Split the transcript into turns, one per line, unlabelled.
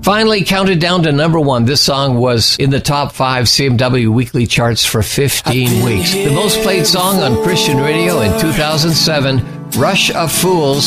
Finally counted down to number 1. This song was in the top 5 CMW weekly charts for 15 weeks. The most played song on Christian radio in 2007, Rush of Fools.